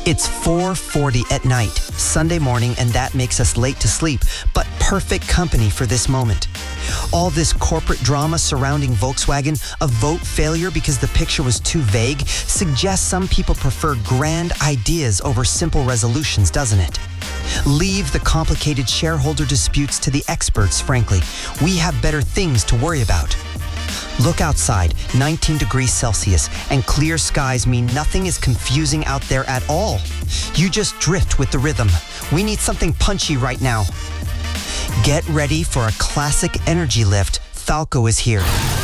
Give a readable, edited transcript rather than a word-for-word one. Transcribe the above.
It's 4:40 at night, Sunday morning, and that makes us late to sleep, but perfect company for this moment. All this corporate drama surrounding Volkswagen, a vote failure because the picture was too vague, suggests some people prefer grand ideas over simple resolutions, doesn't it? Leave the complicated shareholder disputes to the experts, frankly. We have better things to worry about. Look outside, 19 degrees Celsius, and clear skies mean nothing is confusing out there at all. You just drift with the rhythm. We need something punchy right now. Get ready for a classic energy lift. Falco is here.